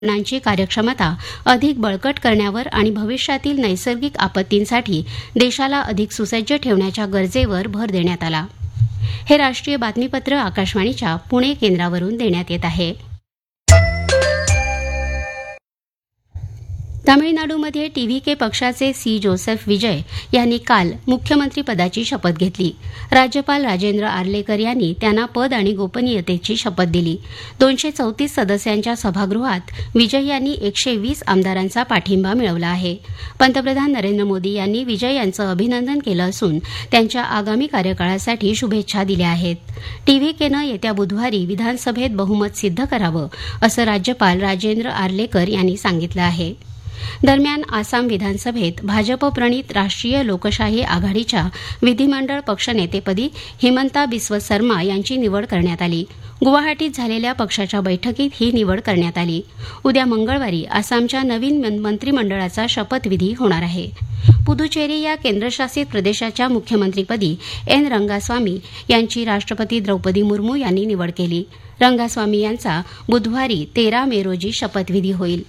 ची कार्यक्षमता अधिक बळकट करण्यावर आणि भविष्यातील नैसर्गिक आपत्तींसाठी देशाला अधिक सुसज्ज ठेवण्याच्या गरजेवर भर देण्यात आला. हे राष्ट्रीय बातमीपत्र आकाशवाणीच्या पुणे केंद्रावरून देण्यात येत आहे. तामिळनाडूमध्ये टीव्हीके पक्षाचे सी जोसेफ विजय यांनी काल मुख्यमंत्रीपदाची शपथ घेतली. राज्यपाल राजेंद्र आर्लेकर यांनी त्यांना पद आणि गोपनीयतेची शपथ दिली. 234 सदस्यांच्या सभागृहात विजय यांनी 120 आमदारांचा पाठिंबा मिळवला आहे. पंतप्रधान नरेंद्र मोदी यांनी विजय यांचं अभिनंदन केलं असून त्यांच्या आगामी कार्यकाळासाठी शुभेच्छा दिल्या आहेत. टीव्हीकेनं येत्या बुधवारी विधानसभेत बहुमत सिद्ध करावं असं राज्यपाल राजेंद्र आर्लेकर यांनी सांगितलं आहे. दरम्यान आसाम विधानसभेत भाजप प्रणित राष्ट्रीय लोकशाही आघाडीच्या विधिमंडळ पक्षनेतेपदी हिमंता बिस्व सर्मा यांची निवड करण्यात आली. गुवाहाटीत झालेल्या पक्षाच्या बैठकीत ही निवड करण्यात आली. उद्या मंगळवारी आसामच्या नवीन मंत्रिमंडळाचा शपथविधी होणार आहे. पुदुचेरी या केंद्रशासित प्रदेशाच्या मुख्यमंत्रीपदी एन रंगास्वामी यांची राष्ट्रपती द्रौपदी मुर्मू यांनी निवड केली. रंगास्वामी यांचा बुधवारी 13 मे रोजी शपथविधी होईल.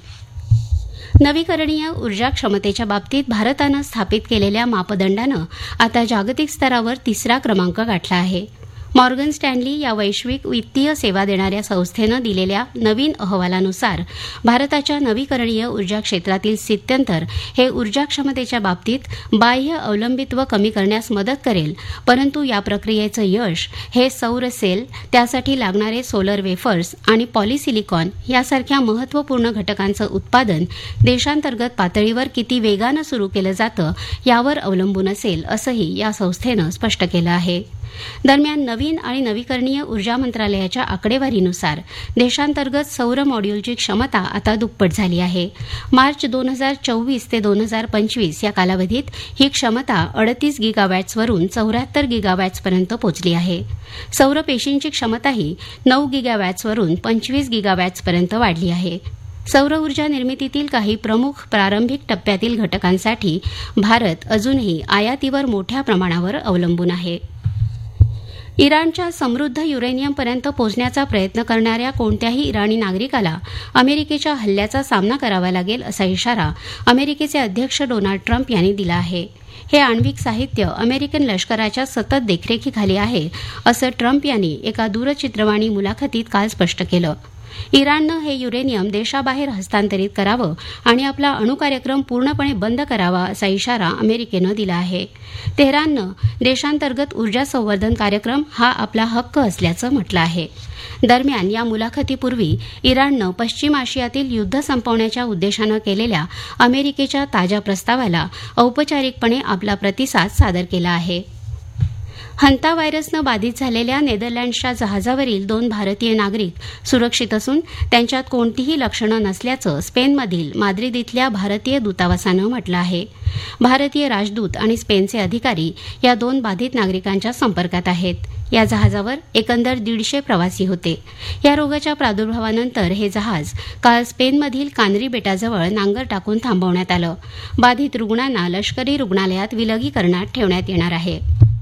नवीकरणीय ऊर्जा क्षमतेच्या बाबतीत भारतानं स्थापित केलेल्या मापदंडानं आता जागतिक स्तरावर 3रा क्रमांक गाठला आहे. मॉर्गन स्टॅनली या वैश्विक वित्तीय सेवा देणाऱ्या संस्थेनं दिलेल्या नवीन अहवालानुसार भारताच्या नवीकरणीय ऊर्जा क्षेत्रातील स्थित्यंतर हे ऊर्जा क्षमतेच्या बाबतीत बाह्य अवलंबित्व कमी करण्यास मदत करेल, परंतु या प्रक्रियेचं यश हे सौर सेल, त्यासाठी लागणारे सोलर वेफर्स आणि पॉलिसिलिकॉन यासारख्या महत्त्वपूर्ण घटकांचं उत्पादन देशांतर्गत पातळीवर किती वेगानं सुरू केलं जातं यावर अवलंबून असेल, असंही या संस्थेनं स्पष्ट केलं आहे. दरम्यान नवीन आणि नवीकरणीय ऊर्जा मंत्रालयाच्या आकडेवारीनुसार देशांतर्गत सौर मॉड्यूलची क्षमता आता दुप्पट झाली आहे. मार्च 2024 ते 2025 या कालावधीत ही क्षमता 38 गिगावॅट्सवरून 74 गिगावॅट्सपर्यंत पोहोचली आहे. सौर पेशींची क्षमताही 9 गिगावॅट्सवरून 25 गिगावॅट्सपर्यंत वाढली आहे. सौर ऊर्जा निर्मितीतील काही प्रमुख प्रारंभिक टप्प्यातील घटकांसाठी भारत अजूनही आयातीवर मोठ्या प्रमाणावर अवलंबून आहे. इराणच्या समृद्ध युरेनियमपर्यंत पोहोचण्याचा प्रयत्न करणाऱ्या कोणत्याही इराणी नागरिकाला अमेरिकेच्या हल्ल्याचा सामना करावा लागेल असा इशारा अमेरिकेचे अध्यक्ष डोनाल्ड ट्रम्प यांनी दिला आहे. हे आण्विक साहित्य अमेरिकन लष्कराच्या सतत देखरेखीखाली आहे, असं ट्रम्प यांनी एका दूरचित्रवाणी मुलाखतीत काल स्पष्ट केलं. इराणनं हे युरेनियम देशाबाहेर हस्तांतरित करावं आणि आपला अणुकार्यक्रम पूर्णपणे बंद करावा असा इशारा अमेरिकेनं दिला आहे. तेहराननं देशांतर्गत ऊर्जा संवर्धन कार्यक्रम हा आपला हक्क असल्याचं म्हटलं आहे. दरम्यान या मुलाखतीपूर्वी इराणनं पश्चिम आशियातील युद्ध संपवण्याच्या उद्देशानं केलेल्या अमेरिकेच्या ताज्या प्रस्तावाला औपचारिकपणे आपला प्रतिसाद सादर केला आहे. हंता व्हायरसनं बाधित झालेल्या नेदरलँड्सच्या जहाजावरील 2 भारतीय नागरिक सुरक्षित असून त्यांच्यात कोणतीही लक्षणं नसल्याचं स्पेनमधील माद्रिद इथल्या भारतीय दूतावासानं म्हटलं आहे. भारतीय राजदूत आणि स्पेनचे अधिकारी या 2 बाधित नागरिकांच्या संपर्कात आहेत. या जहाजावर एकंदर 150 प्रवासी होते. या रोगाच्या प्रादुर्भावानंतर हे जहाज काल स्पेनमधील कानरी बेटाजवळ नांगर टाकून थांबवण्यात आलं. बाधित रुग्णांना लष्करी रुग्णालयात विलगीकरणात ठेवण्यात येणार आहे.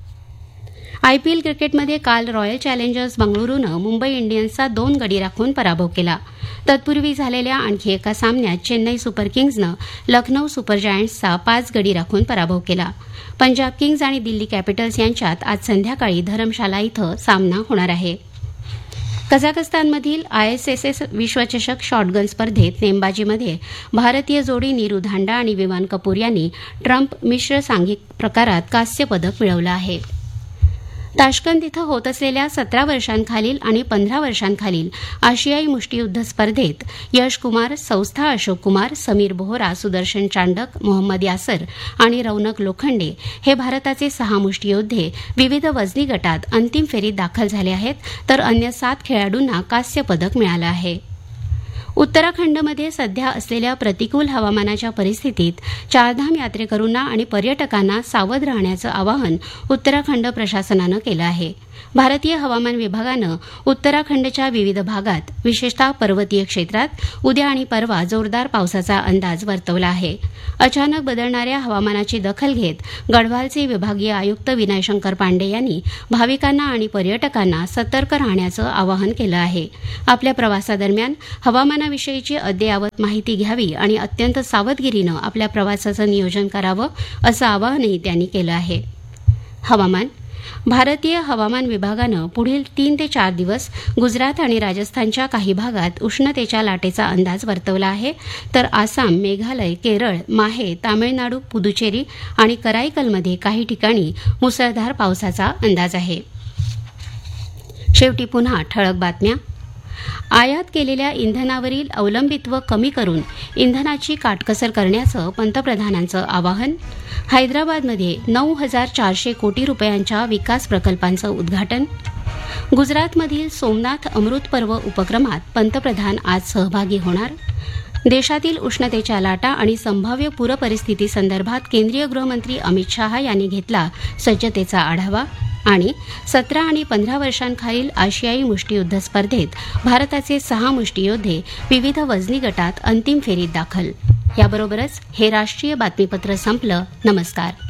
आयपीएल क्रिकेटमध्ये काल रॉयल चॅलेंजर्स बंगळुरूनं मुंबई इंडियन्सचा 2 गडी राखून पराभव केला. तत्पूर्वी झालेल्या आणखी एका सामन्यात चेन्नई सुपर किंग्जनं लखनौ सुपर जायंट्सचा 5 गडी राखून पराभव केला. पंजाब किंग्ज आणि दिल्ली कॅपिटल्स यांच्यात आज संध्याकाळी धरमशाला इथं सामना होणार आहे. कझाकस्तानमधील ISSS विश्वचषक शॉटगन स्पर्धेत नेमबाजीमध्ये भारतीय जोडी नीरू धांडा आणि विवान कपूर यांनी ट्रम्प मिश्र सांघिक प्रकारात कांस्य पदक मिळवलं आहे. ताश्कंद इथं होत असलेल्या 17 वर्षांखालील आणि 15 वर्षांखालील आशियाई मुष्टियुद्ध स्पर्धेत यश कुमार, सौस्था अशोक कुमार, समीर बोहरा, सुदर्शन चांडक, मोहम्मद यासर आणि रौनक लोखंडे हे भारताचे 6 मुष्टियोद्धे विविध वजनी गटात अंतिम फेरीत दाखल झाले आहेत, तर अन्य 7 खेळाडूंना कांस्य पदक मिळालं आहे. उत्तराखंडमध्ये सध्या असलेल्या प्रतिकूल हवामानाच्या परिस्थितीत चारधाम यात्रेकरूंना आणि पर्यटकांना सावध राहण्याचं आवाहन उत्तराखंड प्रशासनानं केलं आहे. भारतीय हवामान विभागानं उत्तराखंडच्या विविध भागात विशेषतः पर्वतीय क्षेत्रात उद्या आणि परवा जोरदार पावसाचा अंदाज वर्तवला आहे. अचानक बदलणाऱ्या हवामानाची दखल घेत गढवालचे विभागीय आयुक्त विनय शंकर पांडे यांनी भाविकांना आणि पर्यटकांना सतर्क राहण्याचं आवाहन केलं आहे. आपल्या प्रवासादरम्यान हवामानाविषयीची अद्ययावत माहिती घ्यावी आणि अत्यंत सावधगिरीनं आपल्या प्रवासाचं नियोजन करावं असं आवाहनही त्यांनी केलं आहे. हवामान. भारतीय हवामान विभागानं पुढील 3 ते 4 दिवस गुजरात आणि राजस्थानच्या काही भागात उष्णतेच्या लाटेचा अंदाज वर्तवला आहे, तर आसाम, मेघालय, केरळ, माहे, तामिळनाडू, पुदुचेरी आणि कराईकलमध्ये काही ठिकाणी मुसळधार पावसाचा अंदाज आहे. शेवटी पुन्हा ठळक बातम्या. आयात केलेल्या इंधनावरील अवलंबित्व कमी करून इंधनाची काटकसर करण्याचं पंतप्रधानांचं आवाहन. हैदराबादमध्ये 9,400 कोटी रुपयांच्या विकास प्रकल्पांचं उद्घाटन. गुजरातमधील सोमनाथ अमृत पर्व उपक्रमात पंतप्रधान आज सहभागी होणार. देशातील उष्णतेच्या लाटा आणि संभाव्य पूरपरिस्थितीसंदर्भात केंद्रीय गृहमंत्री अमित शाह यांनी घेतला सज्जतेचा आढावा. आणि 17 आणि 15 वर्षांखालील आशियाई मुष्टियुद्ध स्पर्धेत भारताचे 6 मुष्टियोद्धे विविध वजनी गटात अंतिम फेरीत दाखल. याबरोबरच हे राष्ट्रीय बातमीपत्र संपलं. नमस्कार.